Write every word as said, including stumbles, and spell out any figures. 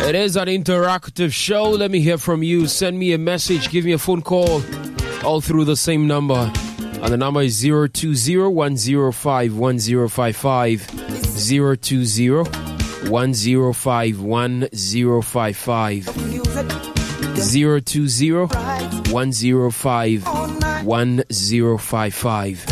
It is an interactive show. Let me hear from you. Send me a message. Give me a phone call. All through the same number. And the number is zero two zero, one zero five, one zero five five. zero two zero, one zero five, one zero five five. zero two zero, one zero five, one zero five five.